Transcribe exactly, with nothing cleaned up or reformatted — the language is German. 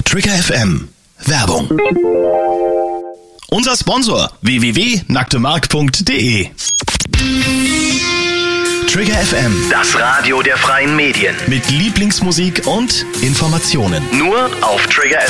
Trigger F M. Werbung. Unser Sponsor w w w punkt nacktemark punkt de. Trigger F M. Das Radio der freien Medien. Mit Lieblingsmusik und Informationen. Nur auf Trigger